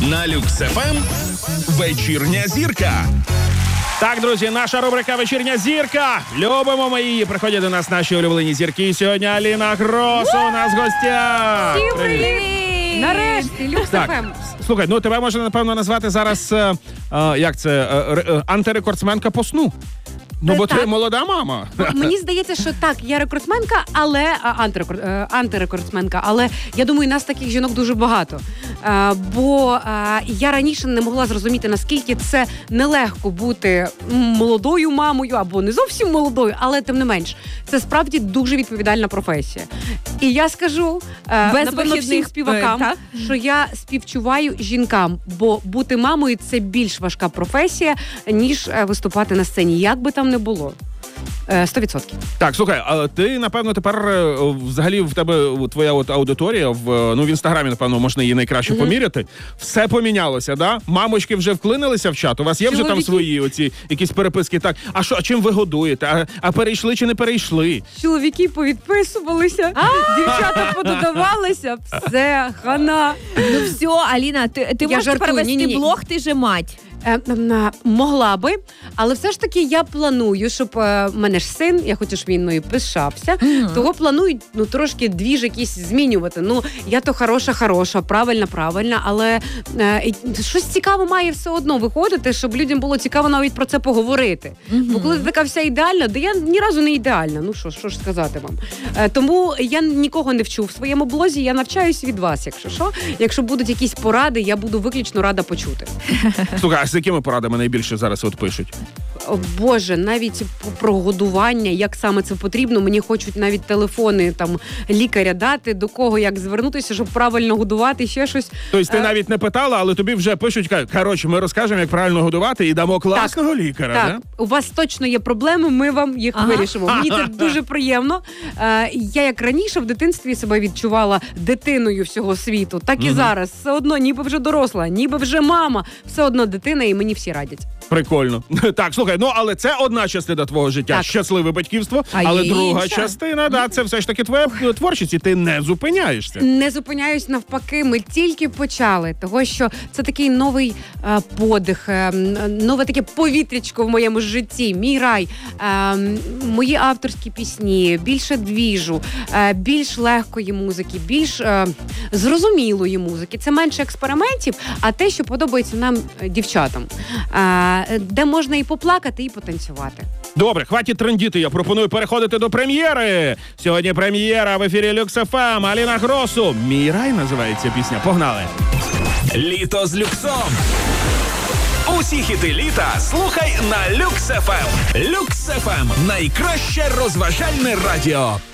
На Люкс ФМ «Вечірня зірка». Так, друзі, наша рубрика «Вечірня зірка». Любимо ми її. Приходять до нас наші улюблені зірки. І сьогодні Аліна Гросу у нас в гостях. Всім привіт! Нарешті, Люкс ФМ. Слухай, ну тебе можна, напевно, назвати зараз, антирекордсменка по сну. Ну, бо ти молода мама. Мені здається, що так, я рекордсменка, але антирекордсменка, але я думаю, нас таких жінок дуже багато. Бо я раніше не могла зрозуміти, наскільки це нелегко бути молодою мамою або не зовсім молодою, але тим не менш, це справді дуже відповідальна професія. І я скажу, напевно, всім співакам, що я співчуваю жінкам, бо бути мамою – це більш важка професія, ніж виступати на сцені. Як би там не було. 100%. Так, слухай, а ти, напевно, тепер взагалі в тебе твоя от аудиторія в Інстаграмі, напевно, можна її найкраще поміряти. Все помінялося, да? Мамочки вже вклинилися в чат. У вас є вже там свої оці якісь переписки? Так, а чим ви годуєте? А перейшли чи не перейшли? Чоловіки повідписувалися, дівчата пододавалися, все, хана. Ну все, Аліна, ти можеш тепер вести блог, ти же мать. Могла би, але все ж таки я планую, щоб мене ж син, я хочу, щоб він мною пишався, того планую трошки двіж якісь змінювати. Я то хороша, правильна, але щось цікаве має все одно виходити, щоб людям було цікаво навіть про це поговорити. Бо коли ти така вся ідеальна, да я ні разу не ідеальна, що ж сказати вам. Тому я нікого не вчу в своєму блозі, я навчаюсь від вас, якщо що. Якщо будуть якісь поради, я буду виключно рада почути. Слухай, а з якими порадами найбільше зараз от пишуть? О, Боже, навіть про годування, як саме це потрібно, мені хочуть навіть телефони там лікаря дати, до кого як звернутися, щоб правильно годувати, ще щось. Тобто ти навіть не питала, але тобі вже пишуть, кажуть, ми розкажемо, як правильно годувати і дамо класного лікаря. Так, да? У вас точно є проблеми, ми вам їх вирішимо. Мені це дуже приємно. Я як раніше в дитинстві себе відчувала дитиною всього світу, так і зараз. Все одно, ніби вже доросла, ніби вже мама, все одно дитина, і мені всі радять. Прикольно. Так, слухай, але це одна частина твого життя, щасливе батьківство, але друга частина, це все ж таки твоя творчість, і ти не зупиняєшся. Не зупиняюсь, навпаки, ми тільки почали, того що це такий новий подих, нове таке повітрячко в моєму житті, мій рай, мої авторські пісні, більше двіжу, більш легкої музики, більш зрозумілої музики. Це менше експериментів, а те, що подобається нам, дівчатам. Де можна і поплакати, і потанцювати. Добре, хватить трендіти, я пропоную переходити до прем'єри. Сьогодні прем'єра в ефірі Люкс ФМ. Аліна Гросу. «Мій рай» називається пісня. Погнали. Літо з Люксом. Усі хіти літа слухай на Люкс ФМ. Люкс ФМ – найкраще розважальне радіо.